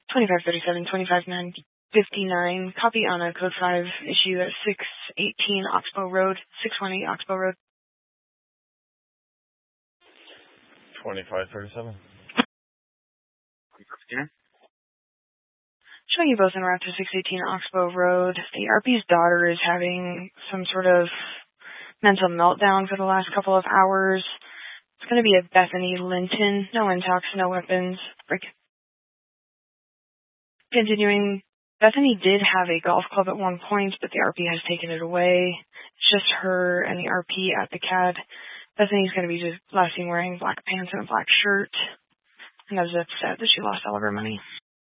2537, 25959. Copy on a code 5 issue at 618 Oxbow Road, 618 Oxbow Road. 2537. Showing you both en route to 618 Oxbow Road. The RP's daughter is having some sort of mental meltdown for the last couple of hours. It's going to be at Bethany Linton. No intox, no weapons. Break. Continuing, Bethany did have a golf club at one point, but the RP has taken it away. It's just her and the RP at the CAD. Bethany's going to be just last seen wearing black pants and a black shirt. And I was upset that she lost all of her money.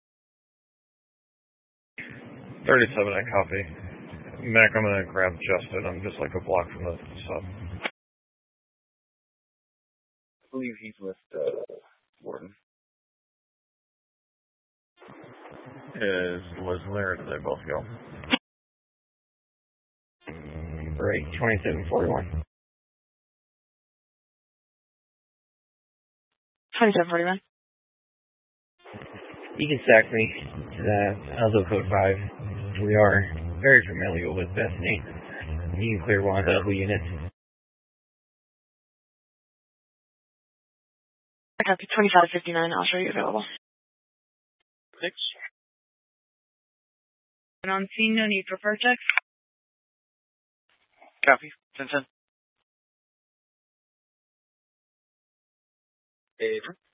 37, I copy. Mac, I'm going to grab Justin. I'm just like a block from the sub. I believe he's with Warden. Is Liz and Larry, did they both go? Break, 2741. 2741. You can stack me to that Aldo Code 5. We are very familiar with Bethany. You can clear one of the other units. I copy 2559. I'll show you available. 6. And on scene, no need for Vertex. Copy. 10-10. Avery.